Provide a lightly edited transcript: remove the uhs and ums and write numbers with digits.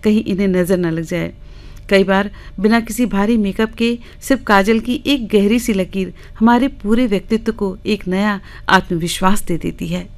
कहीं इन्हें नज़र न लग जाए। कई बार बिना किसी भारी मेकअप के सिर्फ काजल की एक गहरी सी लकीर हमारे पूरे व्यक्तित्व को एक नया आत्मविश्वास दे देती है।